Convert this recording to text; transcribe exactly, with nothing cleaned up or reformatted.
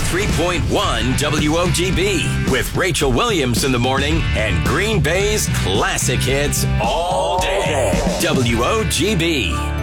three point one W O G B with Rachel Williams in the morning and Green Bay's classic hits all day. W O G B.